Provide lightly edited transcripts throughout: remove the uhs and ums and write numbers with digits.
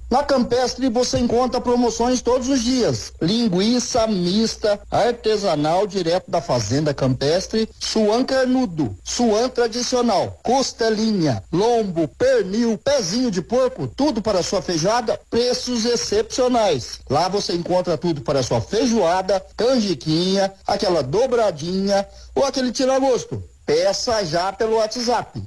Na Campestre você encontra promoções todos os dias. Linguiça mista, artesanal direto da fazenda Campestre, suan carnudo, suan tradicional, costelinha, lombo, pernil, pezinho de porco, tudo para sua feijoada, preços excepcionais. Lá você encontra tudo para sua feijoada, canjiquinha, aquela dobradinha ou aquele tira-gosto. Peça já pelo WhatsApp.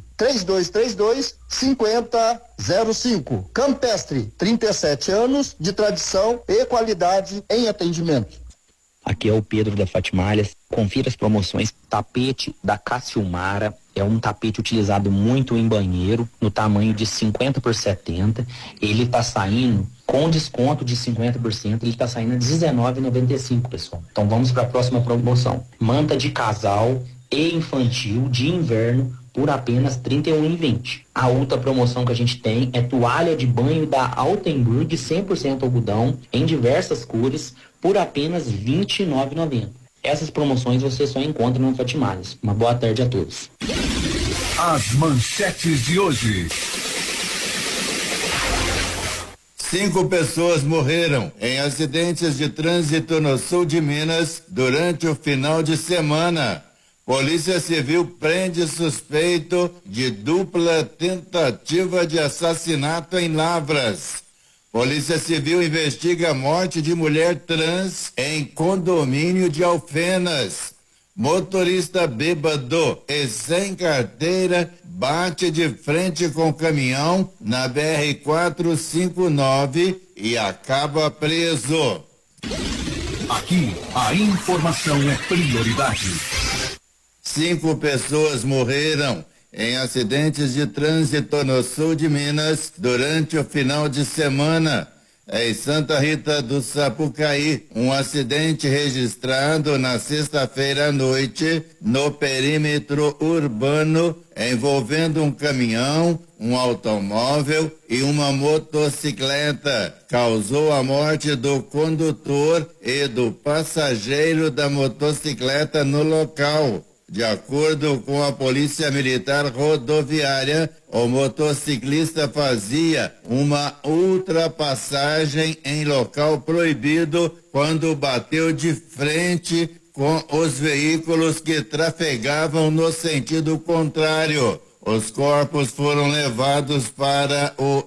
3232-5005. Campestre, 37 anos de tradição e qualidade em atendimento. Aqui é o Pedro da Fatimalhas. Confira as promoções. Tapete da Cassiumara. É um tapete utilizado muito em banheiro, no tamanho de 50 por 70. Ele tá saindo com desconto de 50%, ele tá saindo a R$19,95, pessoal. Então vamos para a próxima promoção. Manta de casal e infantil de inverno por apenas R$31,20. A outra promoção que a gente tem é toalha de banho da Altenburg 100% algodão em diversas cores por apenas R$29,90. Essas promoções você só encontra no Fatimalhas. Uma boa tarde a todos. As manchetes de hoje. 5 pessoas morreram em acidentes de trânsito no sul de Minas durante o final de semana. Polícia Civil prende suspeito de dupla tentativa de assassinato em Lavras. Polícia Civil investiga a morte de mulher trans em condomínio de Alfenas. Motorista bêbado e sem carteira bate de frente com caminhão na BR-459 e acaba preso. Aqui, a informação é prioridade. 5 pessoas morreram em acidentes de trânsito no sul de Minas durante o final de semana. Em Santa Rita do Sapucaí, um acidente registrado na sexta-feira à noite no perímetro urbano envolvendo um caminhão, um automóvel e uma motocicleta. Causou a morte do condutor e do passageiro da motocicleta no local. De acordo com a Polícia Militar Rodoviária, o motociclista fazia uma ultrapassagem em local proibido quando bateu de frente com os veículos que trafegavam no sentido contrário. Os corpos foram levados para o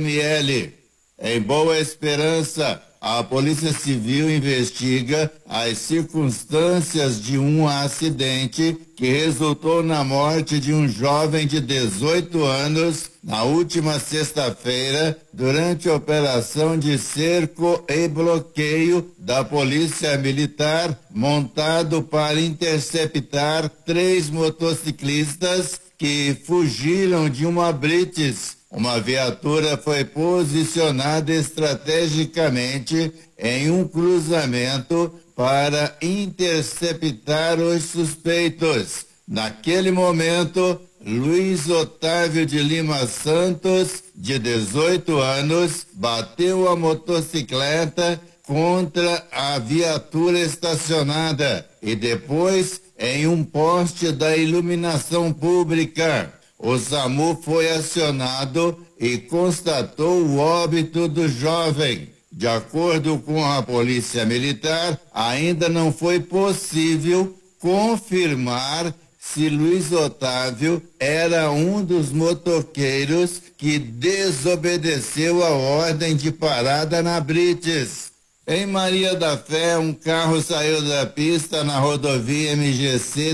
IML. Em Boa Esperança, a Polícia Civil investiga as circunstâncias de um acidente que resultou na morte de um jovem de 18 anos na última sexta-feira durante a operação de cerco e bloqueio da Polícia Militar montado para interceptar 3 motociclistas que fugiram de uma blitz. Uma viatura foi posicionada estrategicamente em um cruzamento para interceptar os suspeitos. Naquele momento, Luiz Otávio de Lima Santos, de 18 anos, bateu a motocicleta contra a viatura estacionada e depois em um poste da iluminação pública. O SAMU foi acionado e constatou o óbito do jovem. De acordo com a Polícia Militar, ainda não foi possível confirmar se Luiz Otávio era um dos motoqueiros que desobedeceu a ordem de parada na blitz. Em Maria da Fé, um carro saiu da pista na rodovia MGC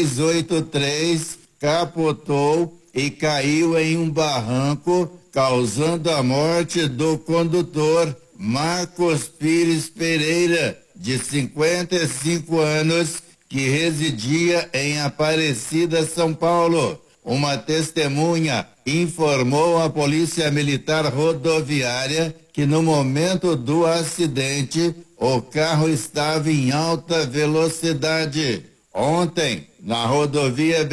383, capotou e caiu em um barranco, causando a morte do condutor Marcos Pires Pereira, de 55 anos, que residia em Aparecida, São Paulo. Uma testemunha informou à Polícia Militar Rodoviária que no momento do acidente o carro estava em alta velocidade. Ontem, na rodovia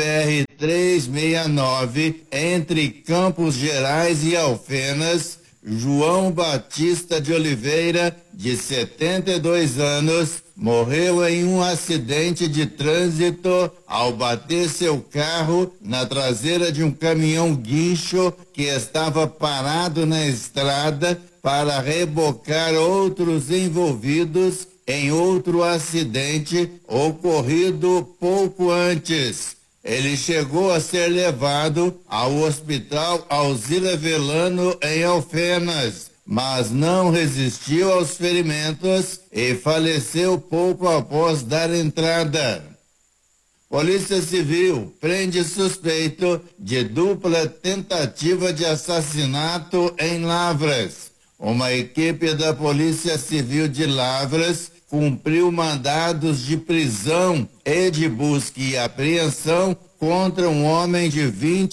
BR-369, entre Campos Gerais e Alfenas, João Batista de Oliveira, de 72 anos, morreu em um acidente de trânsito ao bater seu carro na traseira de um caminhão guincho que estava parado na estrada para rebocar outros envolvidos em outro acidente ocorrido pouco antes. Ele chegou a ser levado ao Hospital Alzira Velano em Alfenas, mas não resistiu aos ferimentos e faleceu pouco após dar entrada. Polícia Civil prende suspeito de dupla tentativa de assassinato em Lavras. Uma equipe da Polícia Civil de Lavras cumpriu mandados de prisão e de busca e apreensão contra um homem de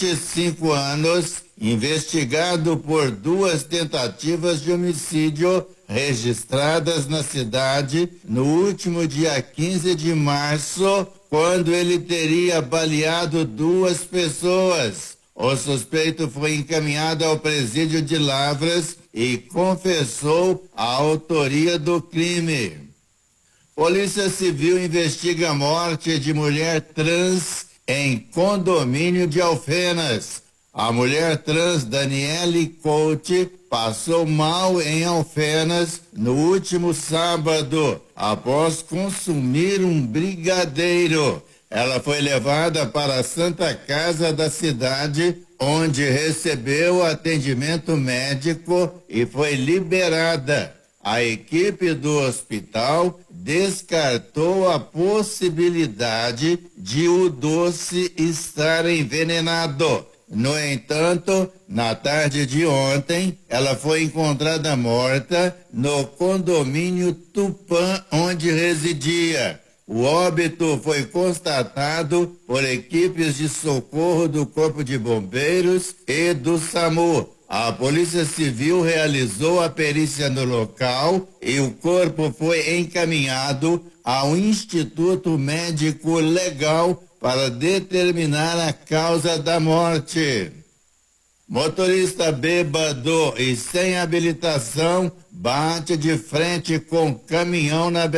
25 anos, investigado por 2 tentativas de homicídio registradas na cidade no último dia 15 de março, quando ele teria baleado 2 pessoas. O suspeito foi encaminhado ao presídio de Lavras e confessou a autoria do crime. Polícia Civil investiga a morte de mulher trans em condomínio de Alfenas. A mulher trans Daniele Couto passou mal em Alfenas no último sábado, após consumir um brigadeiro. Ela foi levada para a Santa Casa da cidade, onde recebeu atendimento médico e foi liberada. A equipe do hospital descartou a possibilidade de o doce estar envenenado. No entanto, na tarde de ontem, ela foi encontrada morta no condomínio Tupã, onde residia. O óbito foi constatado por equipes de socorro do Corpo de Bombeiros e do SAMU. A Polícia Civil realizou a perícia no local e o corpo foi encaminhado ao Instituto Médico Legal para determinar a causa da morte. Motorista bêbado e sem habilitação bate de frente com caminhão na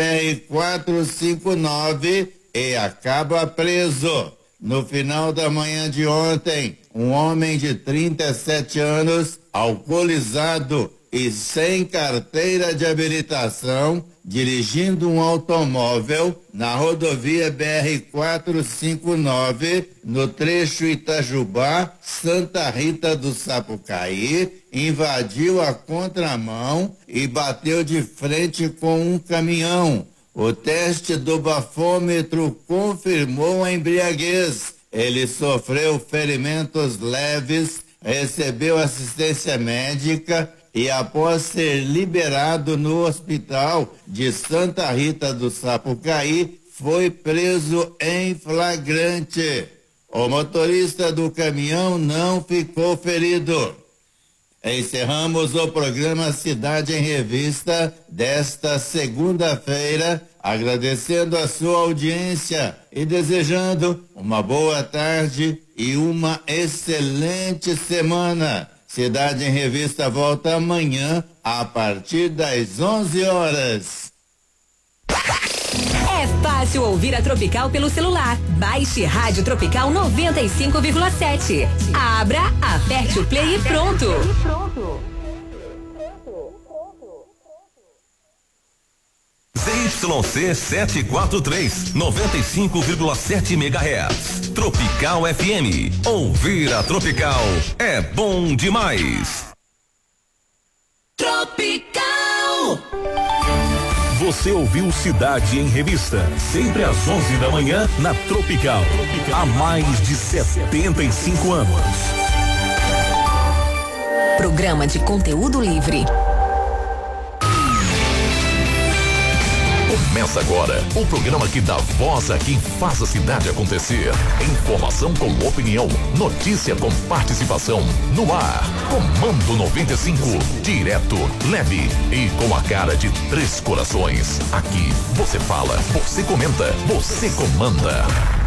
BR-459 e acaba preso. No final da manhã de ontem, um homem de 37 anos, alcoolizado e sem carteira de habilitação, dirigindo um automóvel na rodovia BR-459, no trecho Itajubá-Santa Rita do Sapucaí, invadiu a contramão e bateu de frente com um caminhão. O teste do bafômetro confirmou a embriaguez. Ele sofreu ferimentos leves, recebeu assistência médica e, após ser liberado no hospital de Santa Rita do Sapucaí, foi preso em flagrante. O motorista do caminhão não ficou ferido. Encerramos o programa Cidade em Revista desta segunda-feira, agradecendo a sua audiência e desejando uma boa tarde e uma excelente semana. Cidade em Revista volta amanhã a partir das 11 horas. É fácil ouvir a Tropical pelo celular. Baixe Rádio Tropical 95,7. Abra, aperte o play e pronto. ZYC 743, 95,7 MHz. Tropical FM. Ouvir a Tropical é bom demais. Tropical. Você ouviu Cidade em Revista, sempre às 11 da manhã na Tropical. Há mais de 75 anos. Programa de conteúdo livre. Começa agora o programa que dá voz a quem faz a cidade acontecer. Informação com opinião, notícia com participação. No ar, Comando 95, direto, leve e com a cara de 3 corações. Aqui você fala, você comenta, você comanda.